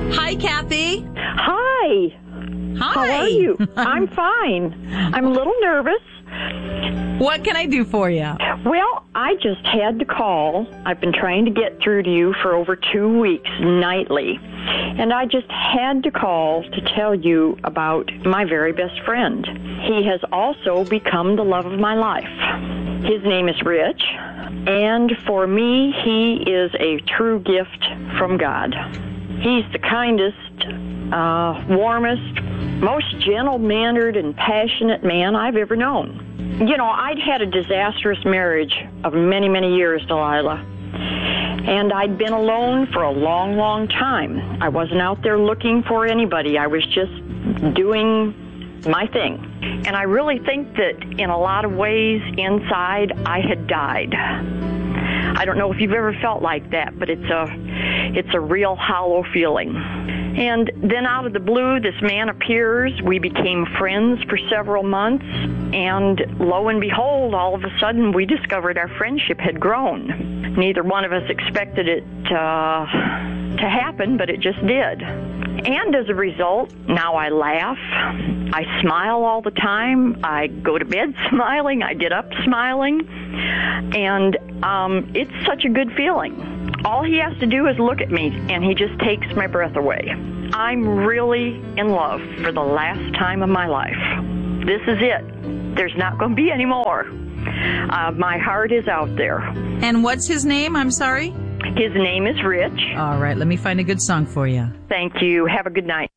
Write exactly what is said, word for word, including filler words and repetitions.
Hi, Kathy. Hi. Hi. How are you? I'm fine. I'm a little nervous. What can I do for you? Well, I just had to call. I've been trying to get through to you for over two weeks nightly. And I just had to call to tell you about my very best friend. He has also become the love of my life. His name is Rich. And for me, he is a true gift from God. He's the kindest, uh, warmest, most gentle-mannered and passionate man I've ever known. You know, I'd had a disastrous marriage of many, many years, Delilah. And I'd been alone for a long, long time. I wasn't out there looking for anybody. I was just doing my thing. And I really think that in a lot of ways inside, I had died. I don't know if you've ever felt like that, but it's a, it's a real hollow feeling. And then out of the blue, this man appears. We became friends for several months. And lo and behold, all of a sudden, we discovered our friendship had grown. Neither one of us expected it uh, to happen, but it just did. And as a result, now I laugh. I smile all the time. I go to bed smiling. I get up smiling. And um, it's such a good feeling. All he has to do is look at me, and he just takes my breath away. I'm really in love for the last time of my life. This is it. There's not going to be any more. Uh, my heart is out there. And what's his name? I'm sorry? His name is Rich. All right, let me find a good song for you. Thank you. Have a good night.